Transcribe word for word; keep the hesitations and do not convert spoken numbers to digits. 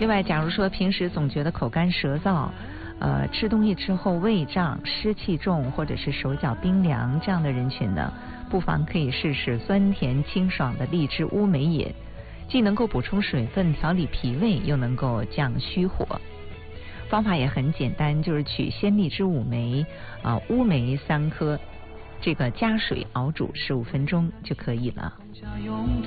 另外，假如说平时总觉得口干舌燥，呃，吃东西之后胃胀、湿气重，或者是手脚冰凉这样的人群呢，不妨可以试试酸甜清爽的荔枝乌梅饮，既能够补充水分、调理脾胃，又能够降虚火。方法也很简单，就是取鲜荔枝五枚，啊、呃，乌梅三颗，这个加水熬煮十五分钟就可以了。